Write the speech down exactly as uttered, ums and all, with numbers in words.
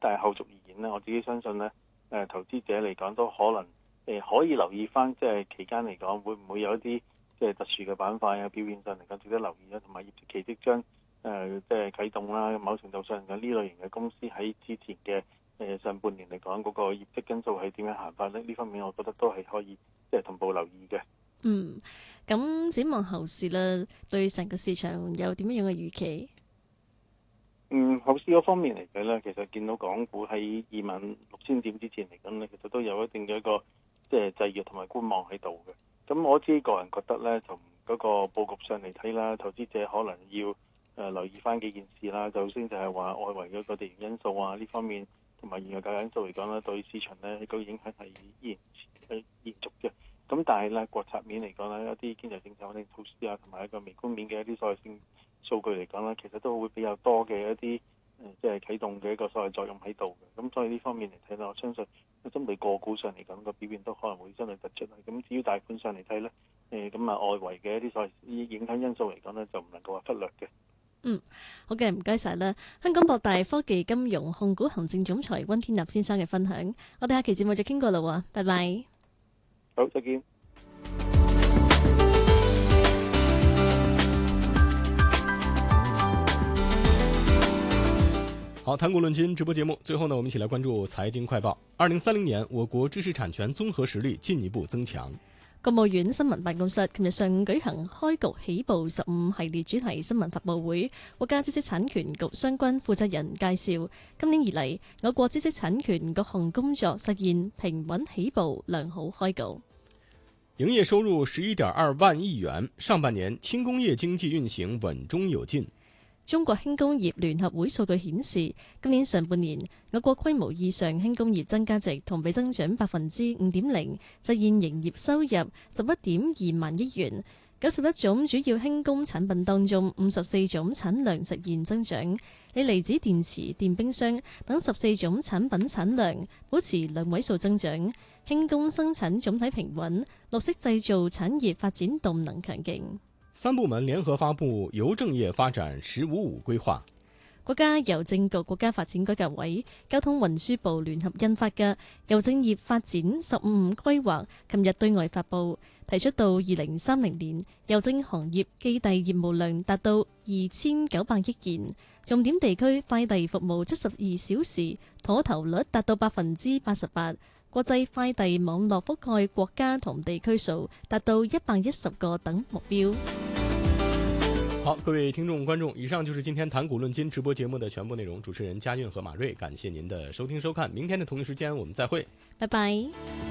但係後續而言呢，我自己相信呢，誒、呃、投資者嚟講都可能誒、呃、可以留意翻，即係期間嚟講會唔會有一啲即係特殊嘅板塊啊，表現上嚟講值得留意啊，同埋業績期即將誒即係啟動啦。某程度上嚟講，呢類型嘅公司喺之前嘅誒、呃、上半年嚟講，嗰、那個業績因素係點樣行法呢？呢方面我覺得都係可以即係同步留意嘅。 嗯，咁展望後市咧，對成個市場有點樣嘅預期？ 嗯，後市嗰方面嚟講咧，其實見到港股喺二萬六千點之前嚟講咧，其實都有一定嘅一個即係制約同埋觀望喺度嘅。咁我自己個人覺得咧，從嗰個佈局上嚟睇啦，投資者可能要誒、呃、留意翻幾件事啦。首先就係話外圍嗰個地緣因素啊，呢方面同埋現有價因素嚟講咧，對市場咧個影響係依然係延續嘅。咁但係咧，國策面嚟講咧，一啲經濟政策穩定措施啊，同埋一個微觀面嘅一啲所謂性數據嚟講咧，其實都會比較多嘅一啲誒，即係啟動嘅一個所謂作用喺度嘅。咁所以呢方面嚟睇咧，我相信針對個股上嚟講個表現都可能會相對突出啦。咁至於大盤上嚟睇咧，誒咁啊外圍嘅一啲所謂影響因素嚟講咧，就唔能夠話忽略嘅。 嗯，好嘅，唔該晒啦。香港博大科技金融控股行政總裁溫天納先生嘅分享，我哋下期節目再傾過啦喎，拜拜。 好，再見。 好，谈股论金直播节目，最後呢，我們一起來關注財經快報。二零三零年，我國知識產權綜合實力進一步增強。 國務院新聞辦公室琴日上午舉行開局起步十五系列主題新聞發佈會，國家知識產權局相關負責人介紹，今年以嚟，我國知識產權各項工作實現平穩起步、良好開局。 營業收入十一點二萬億元，上半年輕工業經濟運行穩中有進。 中國輕工業聯合會數據顯示，今年上半年我國規模以上輕工業增加值同比增長百分之五點零，實現營業收入十一點二萬億元。九十一種主要輕工產品當中，五十四種產量實現增長，鋰離子電池、電冰箱等十四種產品產量保持兩位數增長。輕工生產總體平穩，綠色製造產業發展動能強勁。 三部門聯合發布郵政業發展十五五規劃。 國家郵政局、國家發展改革委、交通運輸部聯合印發嘅郵政業發展十五五規劃，琴日對外發布，提出到二零三零年，郵政行業寄遞業務量達到二千九百億件，重點地區快遞服務七十二小時，妥投率達到百分之八十八。國際快遞網絡覆蓋國家同地區數達到一百一十個等目標。 好，各位聽眾觀眾，以上就是今天談股論金直播節目的全部內容。主持人嘉韻和馬瑞，感謝您的收聽收看。明天的同一時間我們再會， 拜拜。